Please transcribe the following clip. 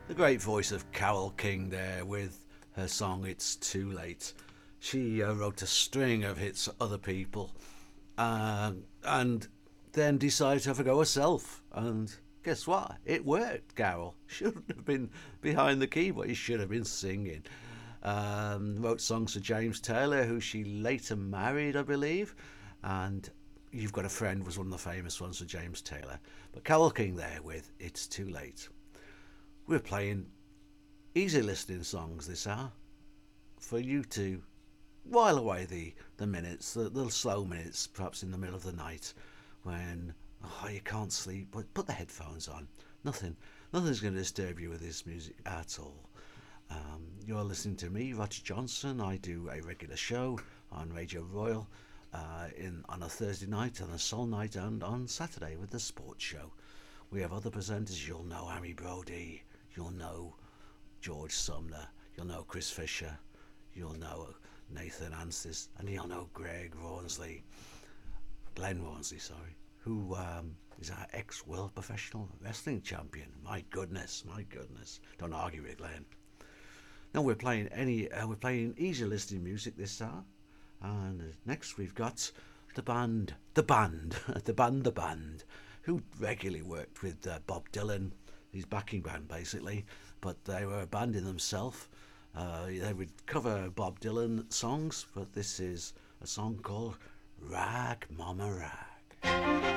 The great voice of Carole King there with her song It's Too Late. She wrote a string of hits for other people and then decided to have a go herself. And guess what? It worked, Carol. Shouldn't have been behind the keyboard. He should have been singing. Wrote songs for James Taylor, who she later married, I believe. And You've Got a Friend was one of the famous ones for James Taylor. But Carole King there with It's Too Late. We're playing easy listening songs this hour for you to while away the minutes, the slow minutes, perhaps in the middle of the night when you can't sleep. But put the headphones on. Nothing's going to disturb you with this music at all. You're listening to me, Roger Johnson. I do a regular show on Radio Royal on a Thursday night, on a Soul night, and on Saturday with the Sports Show. We have other presenters. You'll know Amy Brody. You'll know George Sumner. You'll know Chris Fisher. You'll know Nathan Anstice. And you'll know Glenn Rawnsley, who is our ex-world professional wrestling champion. My goodness. Don't argue with Glenn. Now we're playing easy listening music this hour. And next we've got the band, who regularly worked with Bob Dylan, his backing band basically, but they were a band in themselves. They would cover Bob Dylan songs, but this is a song called Rag Mama Rag.